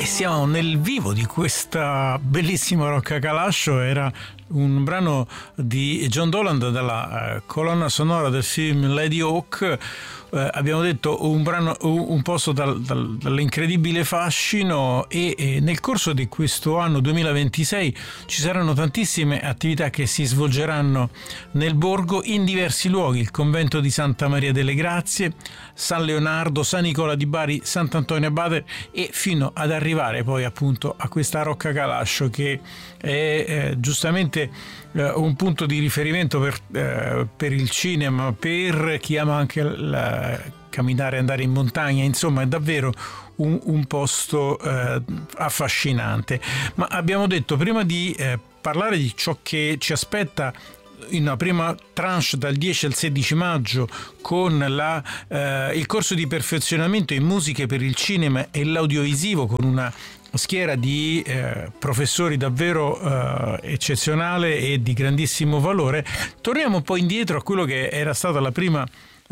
E siamo nel vivo di questa bellissima Rocca Calascio. Era un brano di John Dolan dalla colonna sonora del film Lady Hawk. Abbiamo detto un brano, un posto dall'incredibile fascino, e nel corso di questo anno 2026 ci saranno tantissime attività che si svolgeranno nel borgo in diversi luoghi: il convento di Santa Maria delle Grazie, San Leonardo, San Nicola di Bari, Sant'Antonio Abate, e fino ad arrivare poi appunto a questa Rocca Calascio, che è giustamente un punto di riferimento per il cinema, per chi ama anche camminare, andare in montagna. Insomma, è davvero un posto affascinante. Ma abbiamo detto, prima di parlare di ciò che ci aspetta in una prima tranche dal 10 al 16 maggio con il corso di perfezionamento in musiche per il cinema e l'audiovisivo, con una schiera di professori davvero eccezionale e di grandissimo valore, torniamo un po' indietro a quello che era stata la prima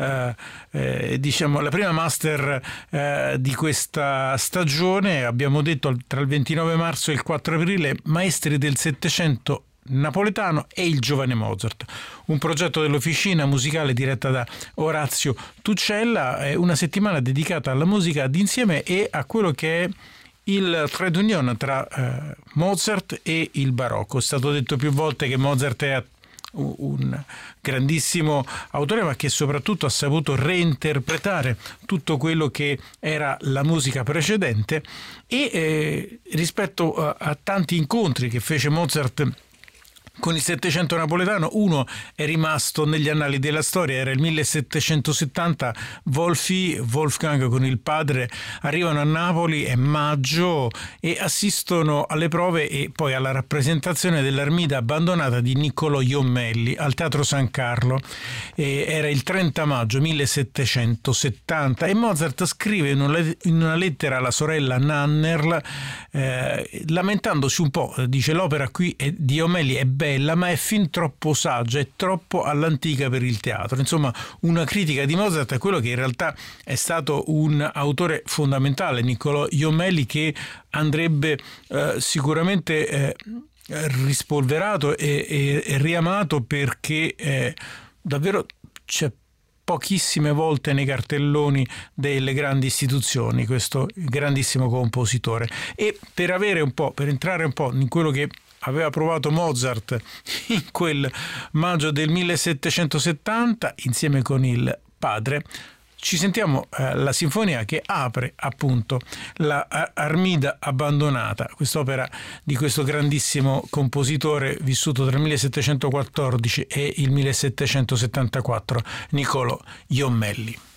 la prima master di questa stagione. Abbiamo detto, tra il 29 marzo e il 4 aprile, Maestri del Settecento napoletano e il giovane Mozart, un progetto dell'Officina Musicale diretta da Orazio Tuccella. È una settimana dedicata alla musica d'insieme e a quello che è il trade union tra Mozart e il barocco. È stato detto più volte che Mozart è un grandissimo autore, ma che soprattutto ha saputo reinterpretare tutto quello che era la musica precedente, e rispetto a tanti incontri che fece Mozart con il Settecento napoletano, uno è rimasto negli annali della storia. Era il 1770, Wolfgang con il padre arrivano a Napoli, è maggio, e assistono alle prove e poi alla rappresentazione dell'Armida abbandonata di Niccolò Jommelli al Teatro San Carlo. Era il 30 maggio 1770 e Mozart scrive in una lettera alla sorella Nannerl, lamentandosi un po', dice: l'opera qui di Jommelli è bella, ma è fin troppo saggia, è troppo all'antica per il teatro. Insomma, una critica di Mozart a quello che in realtà è stato un autore fondamentale, Niccolò Jommelli, che andrebbe sicuramente rispolverato e riamato, perché davvero c'è pochissime volte nei cartelloni delle grandi istituzioni questo grandissimo compositore. E per entrare un po' in quello che aveva provato Mozart in quel maggio del 1770 insieme con il padre, ci sentiamo la sinfonia che apre appunto la Armida abbandonata, quest'opera di questo grandissimo compositore vissuto tra il 1714 e il 1774, Niccolò Jommelli.